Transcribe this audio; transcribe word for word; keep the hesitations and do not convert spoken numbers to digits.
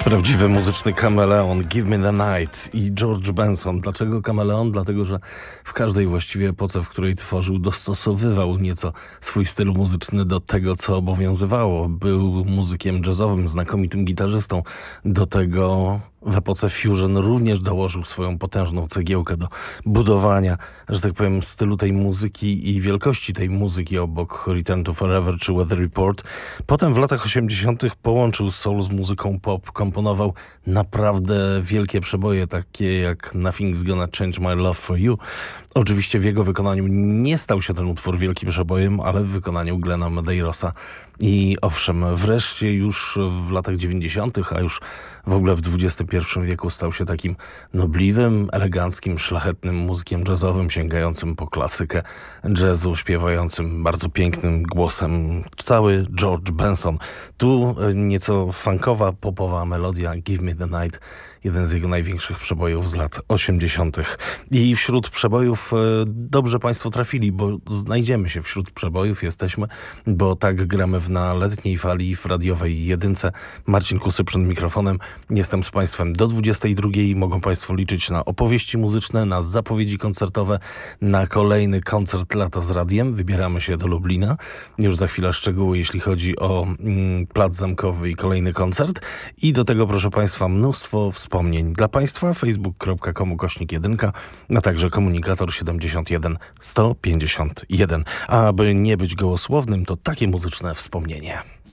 Prawdziwy muzyczny kameleon, Give Me The Night i George Benson. Dlaczego kameleon? Dlatego, że w każdej właściwie epoce, w której tworzył, dostosowywał nieco swój styl muzyczny do tego, co obowiązywało. Był muzykiem jazzowym, znakomitym gitarzystą. Do tego w epoce fusion również dołożył swoją potężną cegiełkę do budowania, że tak powiem, stylu tej muzyki i wielkości tej muzyki obok Return to Forever czy Weather Report. Potem w latach osiemdziesiątych połączył soul z muzyką pop, komponował naprawdę wielkie przeboje, takie jak Nothing's Gonna Change My Love For You. Oczywiście w jego wykonaniu nie stał się ten utwór wielkim przebojem, ale w wykonaniu Glena Medeirosa. I owszem, wreszcie już w latach dziewięćdziesiątych, a już w ogóle w dwudziestym pierwszym wieku stał się takim nobliwym, eleganckim, szlachetnym muzykiem jazzowym, sięgającym po klasykę jazzu, śpiewającym bardzo pięknym głosem. Cały George Benson. Tu nieco funkowa, popowa melodia Give Me The Night, jeden z jego największych przebojów z lat osiemdziesiątych. I wśród przebojów e, dobrze Państwo trafili, bo znajdziemy się wśród przebojów, jesteśmy, bo tak gramy w na letniej fali w radiowej jedynce. Marcin Kusy przed mikrofonem. Jestem z Państwem do dwudziestej drugiej. Mogą Państwo liczyć na opowieści muzyczne, na zapowiedzi koncertowe, na kolejny koncert Lata z Radiem. Wybieramy się do Lublina. Już za chwilę szczegóły, jeśli chodzi o mm, Plac Zamkowy i kolejny koncert. I do tego, proszę Państwa, mnóstwo wspomnień dla Państwa. facebook kropka com ukośnik jedynka, a także komunikator siedemdziesiąt jeden sto pięćdziesiąt jeden. A aby nie być gołosłownym, to takie muzyczne wspomnienie.